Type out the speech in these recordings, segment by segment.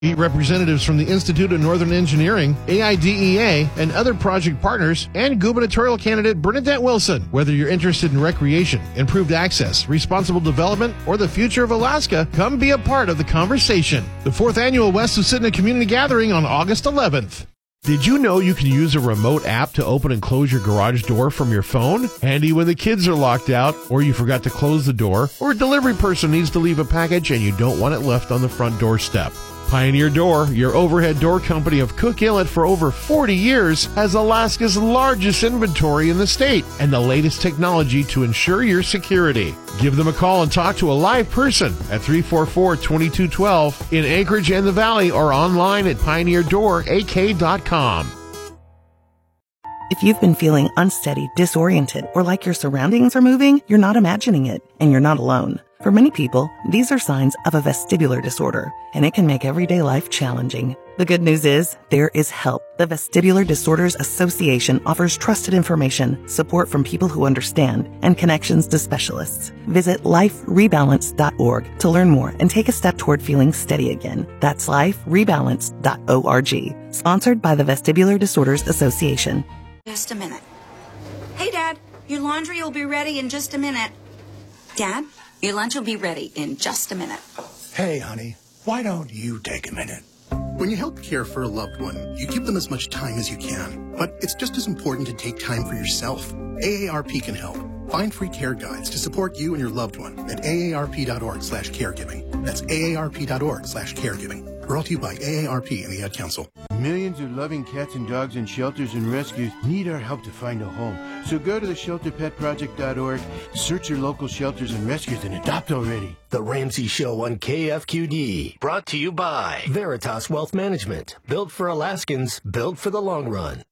Meet representatives from the Institute of Northern Engineering, AIDEA, and other project partners, and gubernatorial candidate Bernadette Wilson. Whether you're interested in recreation, improved access, responsible development, or the future of Alaska, come be a part of the conversation. The 4th Annual West of Sydney Community Gathering on August 11th. Did you know you can use a remote app to open and close your garage door from your phone? Handy when the kids are locked out, or you forgot to close the door, or a delivery person needs to leave a package and you don't want it left on the front doorstep. Pioneer Door, your overhead door company of Cook Inlet for over 40 years, has Alaska's largest inventory in the state and the latest technology to ensure your security. Give them a call and talk to a live person at 344-2212 in Anchorage and the Valley, or online at pioneerdoorak.com. If you've been feeling unsteady, disoriented, or like your surroundings are moving, you're not imagining it, and you're not alone. For many people, these are signs of a vestibular disorder, and it can make everyday life challenging. The good news is, there is help. The Vestibular Disorders Association offers trusted information, support from people who understand, and connections to specialists. Visit liferebalance.org to learn more and take a step toward feeling steady again. That's liferebalance.org. Sponsored by the Vestibular Disorders Association. Just a minute. Hey, Dad, your laundry will be ready in just a minute. Dad, your lunch will be ready in just a minute. Hey, honey, why don't you take a minute? When you help care for a loved one, you give them as much time as you can. But it's just as important to take time for yourself. AARP can help. Find free care guides to support you and your loved one at aarp.org/caregiving. That's aarp.org/caregiving. Brought to you by AARP and the Ad Council. Millions of loving cats and dogs in shelters and rescues need our help to find a home. So go to theshelterpetproject.org, search your local shelters and rescues, and adopt already. The Ramsey Show on KFQD. Brought to you by Veritas Wealth Management. Built for Alaskans, built for the long run.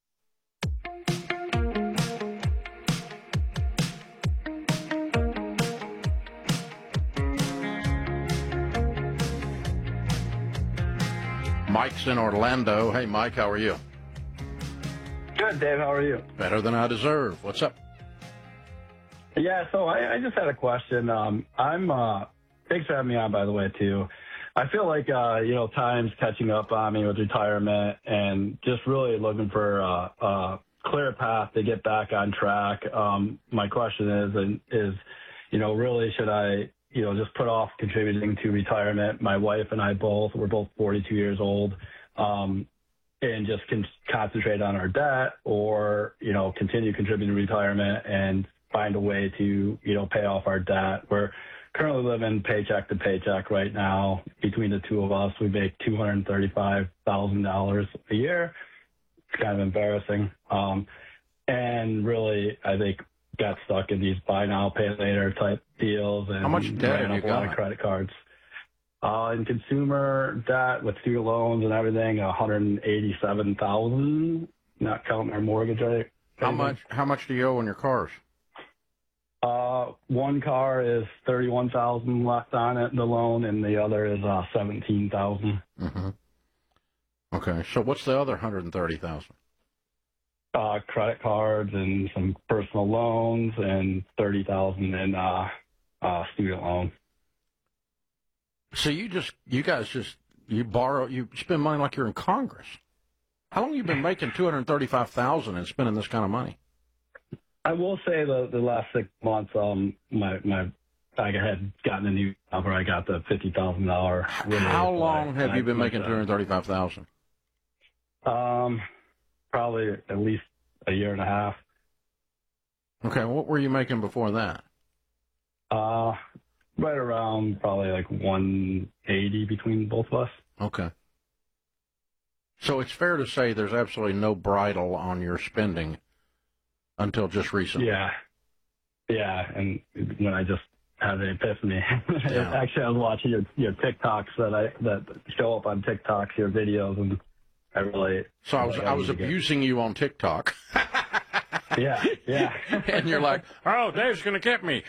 Mike's in Orlando. Hey, Mike, how are you? Good, Dave. How are you? Better than I deserve. What's up? Yeah, so I just had a question. Thanks for having me on, by the way, too. I feel like, time's catching up on me with retirement and just really looking for a clear path to get back on track. My question is, really should I just put off contributing to retirement? My wife and I we're both 42 years old, and just concentrate on our debt, or, continue contributing to retirement and find a way to, pay off our debt. We're currently living paycheck to paycheck right now. Between the two of us, we make $235,000 a year. It's kind of embarrassing. And really, I think, got stuck in these buy now, pay later type deals, and how much debt have you got? A lot of credit cards. In consumer debt with student loans and everything, $187,000, not counting our mortgage rate. How much do you owe on your cars? One car is $31,000 left on it, the loan, and the other is $17,000. Mm-hmm. Okay, so what's the other $130,000? Credit cards and some personal loans, and $30,000 in student loan. So you spend money like you're in Congress. How long have you been making $235,000 and spending this kind of money? I will say the last 6 months, I had gotten a new job where I got the $50,000. How long have you been making $235,000? Probably at least a year and a half. Okay, what were you making before that? Right around probably like 180 between both of us. Okay. So it's fair to say there's absolutely no bridle on your spending until just recently. Yeah, and when I just had an epiphany. Yeah. Actually, I was watching your TikToks that show up on TikToks, your videos, and I really. So I was abusing you on TikTok. Yeah. And you're like, oh, Dave's going to get me.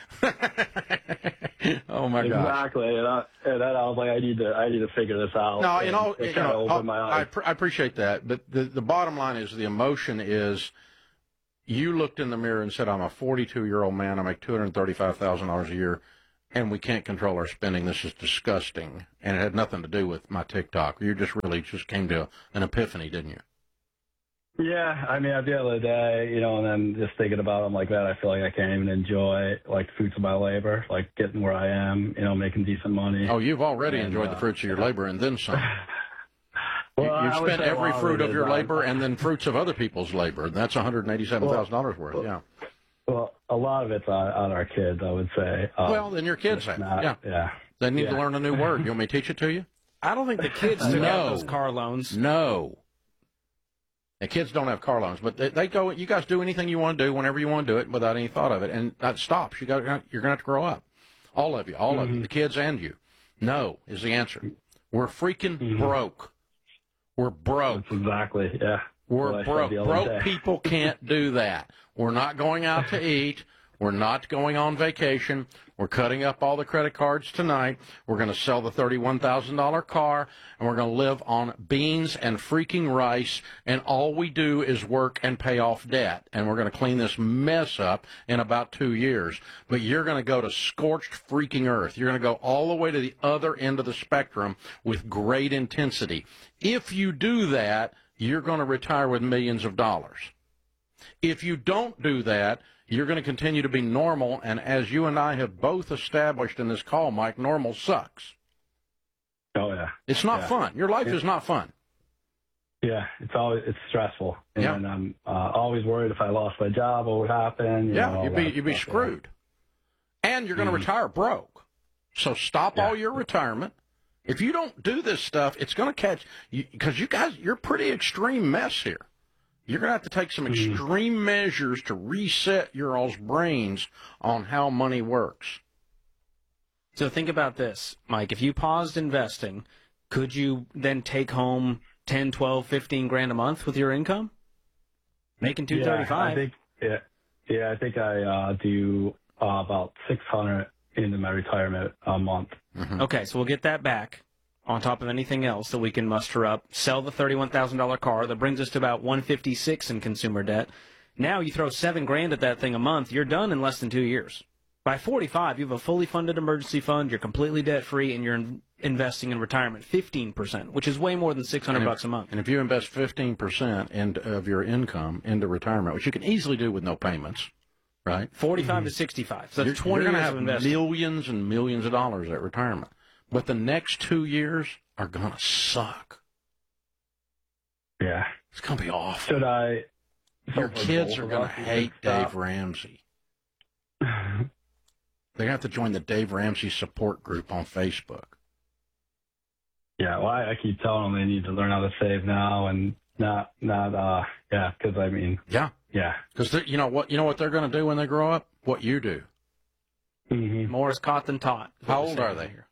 Oh my gosh. Exactly. And then I was like, I need to figure this out. No, it kind of opened my eyes. I appreciate that, but the bottom line is the emotion is you looked in the mirror and said, I'm a 42-year-old man. I make $235,000 a year. and we can't control our spending. This is disgusting. And it had nothing to do with my TikTok. You just really just came to an epiphany, didn't you? Yeah, I mean, at the end of the day, and then just thinking about them like that, I feel like I can't even enjoy, like, the fruits of my labor, like getting where I am, making decent money. Oh, you've already enjoyed the fruits of your labor and then some. Well, You've spent every fruit of your labor and then fruits of other people's labor. That's $187,000 worth, yeah. Well, a lot of it's on our kids, I would say. Then your kids have. Yeah. They need to learn a new word. You want me to teach it to you? I don't think the kids took out those car loans. No. The kids don't have car loans, but they go. You guys do anything you want to do whenever you want to do it without any thought of it, and that stops. You're going to have to grow up. All of you, the kids and you. No is the answer. We're freaking broke. We're broke. That's exactly, yeah. We're broke. Broke people can't do that. We're not going out to eat. We're not going on vacation. We're cutting up all the credit cards tonight. We're going to sell the $31,000 car, and we're going to live on beans and freaking rice, and all we do is work and pay off debt. And we're going to clean this mess up in about 2 years. But you're going to go to scorched freaking earth. You're going to go all the way to the other end of the spectrum with great intensity. If you do that, you're going to retire with millions of dollars. If you don't do that, you're going to continue to be normal, and as you and I have both established in this call, Mike, normal sucks. Oh, yeah. It's not fun. Your life is not fun. Yeah, it's stressful. And I'm always worried if I lost my job, what would happen. You'd be screwed. And you're going to retire broke. So stop all your retirement. If you don't do this stuff, it's going to catch you, because you guys, you're a pretty extreme mess here. You're going to have to take some extreme measures to reset your all's brains on how money works. So think about this, Mike. If you paused investing, could you then take home 10, 12, 15 grand a month with your income? Making $235. I think I do about $600 into my retirement a month. Mm-hmm. Okay, so we'll get that back on top of anything else that we can muster up. Sell the $31,000 car. That brings us to about $156 in consumer debt. Now you throw $7 grand at that thing a month, you're done in less than 2 years. By 45, you have a fully funded emergency fund, you're completely debt-free, and you're investing in retirement 15%, which is way more than $600 a month. And if you invest 15% of your income into retirement, which you can easily do with no payments, right? 45 to 65. So that's 20 years of investing. You're going to have millions and millions of dollars at retirement. But the next 2 years are going to suck. Yeah. It's going to be awful. Should I? Your kids are going to hate Dave Ramsey. They're going to have to join the Dave Ramsey support group on Facebook. Yeah, well, I keep telling them they need to learn how to save now and not, because I mean. Yeah. Yeah. Because you know what they're going to do when they grow up? What you do. Mm-hmm. More is caught than taught. How old are they?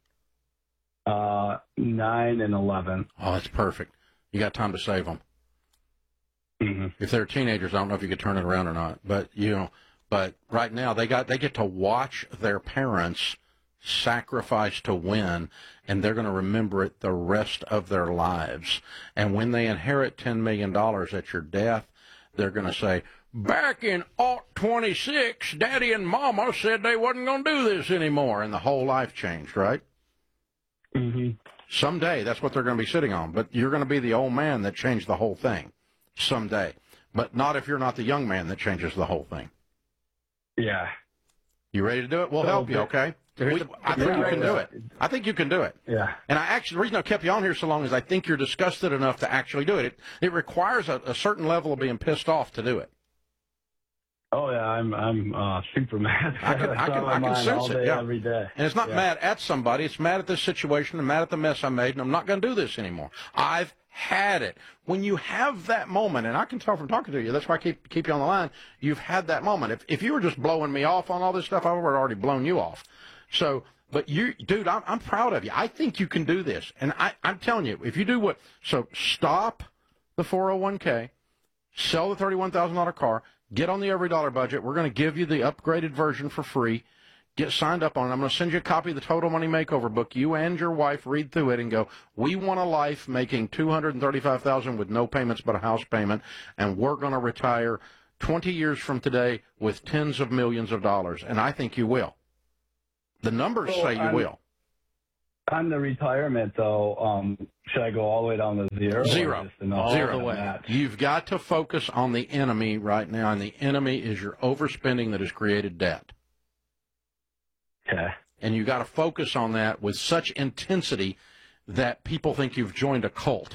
9 and 11. Oh, that's perfect. You got time to save them. Mm-hmm. If they're teenagers, I don't know if you could turn it around or not. But but right now they get to watch their parents sacrifice to win, and they're going to remember it the rest of their lives. And when they inherit $10 million at your death, they're going to say, "Back in 26, Daddy and Mama said they wasn't going to do this anymore," and the whole life changed, right? Mm-hmm. Someday, that's what they're going to be sitting on. But you're going to be the old man that changed the whole thing. Someday. But not if you're not the young man that changes the whole thing. Yeah. You ready to do it? We'll help you, okay? I think you can do it. I think you can do it. Yeah. And the reason I kept you on here so long is I think you're disgusted enough to actually do it. It requires a certain level of being pissed off to do it. Oh yeah, I'm super mad. I can sense it. Yeah. Every day. And it's not mad at somebody. It's mad at this situation and mad at the mess I made. And I'm not going to do this anymore. I've had it. When you have that moment, and I can tell from talking to you, that's why I keep you on the line. You've had that moment. If you were just blowing me off on all this stuff, I would have already blown you off. So, but you, dude, I'm proud of you. I think you can do this. And I'm telling you, if you do so stop the 401k, sell the $31,000 car. Get on the Every Dollar Budget. We're going to give you the upgraded version for free. Get signed up on it. I'm going to send you a copy of the Total Money Makeover book. You and your wife read through it and go, we want a life making $235,000 with no payments but a house payment, and we're going to retire 20 years from today with tens of millions of dollars. And I think you will. The numbers say you will. On the retirement, though, should I go all the way down to zero? Zero. Zero. You've got to focus on the enemy right now, and the enemy is your overspending that has created debt. Okay. And you got to focus on that with such intensity that people think you've joined a cult.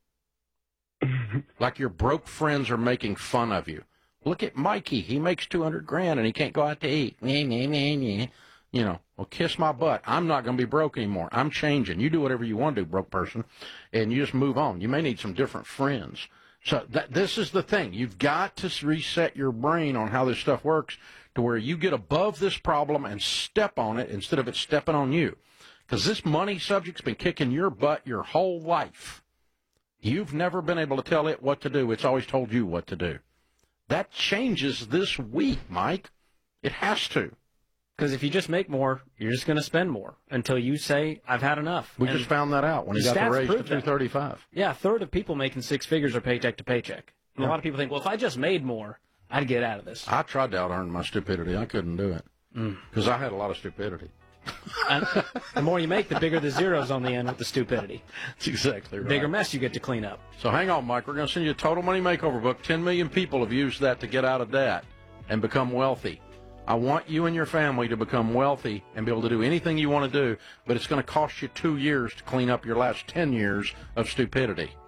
Like your broke friends are making fun of you. Look at Mikey. He makes $200,000 and he can't go out to eat. You know, well, kiss my butt. I'm not going to be broke anymore. I'm changing. You do whatever you want to do, broke person, and you just move on. You may need some different friends. So this is the thing. You've got to reset your brain on how this stuff works to where you get above this problem and step on it instead of it stepping on you. Because this money subject's been kicking your butt your whole life. You've never been able to tell it what to do. It's always told you what to do. That changes this week, Mike. It has to. Because if you just make more, you're just going to spend more until you say, I've had enough. We just found that out when he got the raise to $235. Yeah, a third of people making six figures are paycheck to paycheck. And a lot of people think, well, if I just made more, I'd get out of this. I tried to out-earn my stupidity. I couldn't do it because I had a lot of stupidity. The more you make, the bigger the zeros on the end with the stupidity. That's exactly right. Bigger mess you get to clean up. So hang on, Mike. We're going to send you a Total Money Makeover book. 10 million people have used that to get out of debt and become wealthy. I want you and your family to become wealthy and be able to do anything you want to do, but it's going to cost you 2 years to clean up your last 10 years of stupidity.